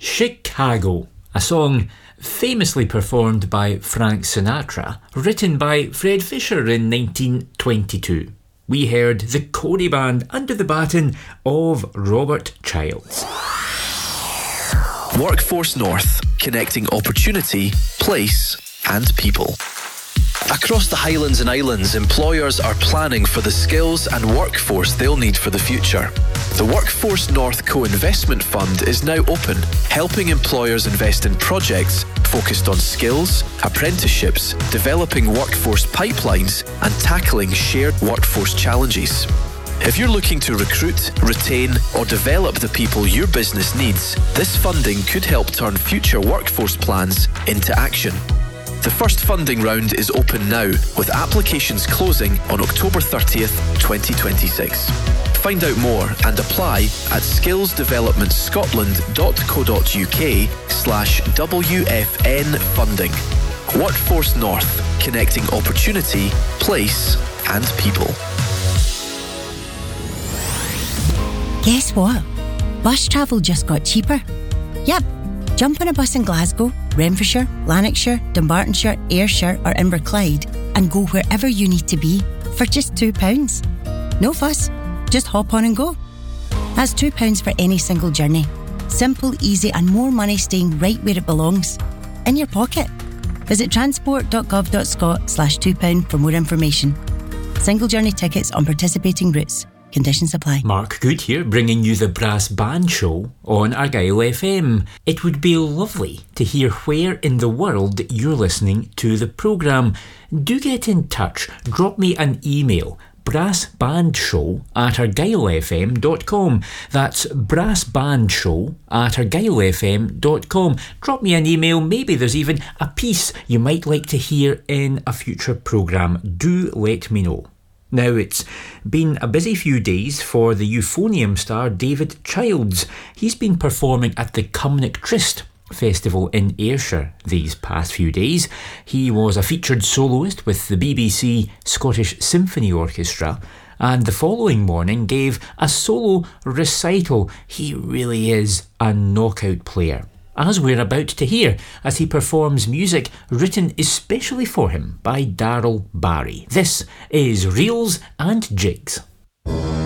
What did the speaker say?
Chicago, a song famously performed by Frank Sinatra, written by Fred Fisher in 1922. We heard the Cody Band under the baton of Robert Childs. Workforce North, connecting opportunity, place and people. Across the Highlands and Islands, employers are planning for the skills and workforce they'll need for the future. The Workforce North Co-Investment Fund is now open, helping employers invest in projects focused on skills, apprenticeships, developing workforce pipelines, and tackling shared workforce challenges. If you're looking to recruit, retain, or develop the people your business needs, this funding could help turn future workforce plans into action. The first funding round is open now, with applications closing on October 30th, 2026. Find out more and apply at skillsdevelopmentscotland.co.uk/WFN funding. Workforce North, connecting opportunity, place and people. Guess what? Bus travel just got cheaper. Yep, jump on a bus in Glasgow, Renfrewshire, Lanarkshire, Dumbartonshire, Ayrshire or Inverclyde and go wherever you need to be for just £2. No fuss, just hop on and go. That's £2 for any single journey. Simple, easy and more money staying right where it belongs. In your pocket. Visit transport.gov.scot/£2 for more information. Single journey tickets on participating routes. Conditions apply. Mark Good here, bringing you the Brass Band Show on Argyll FM. It would be lovely to hear where in the world you're listening to the programme. Do get in touch. Drop me an email, brassbandshow@argyllfm.com. That's brassbandshow@argyllfm.com. Drop me an email. Maybe there's even a piece you might like to hear in a future programme. Do let me know. Now, it's been a busy few days for the euphonium star David Childs. He's been performing at the Cumnock Tryst Festival in Ayrshire these past few days. He was a featured soloist with the BBC Scottish Symphony Orchestra, and the following morning gave a solo recital. He really is a knockout player, as we're about to hear as he performs music written especially for him by Darryl Barry. This is Reels and Jigs.